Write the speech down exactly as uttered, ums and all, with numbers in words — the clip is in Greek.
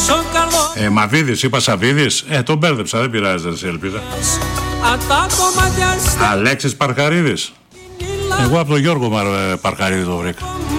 Ε, Μαβίδης, είπα Σαβίδης. Ε, τον μπέρδεψα, δεν πειράζει, δεν σε ελπίδα. Αλέξης Παρχαρίδης. Εγώ από τον Γιώργο Παρχαρίδη το βρήκα.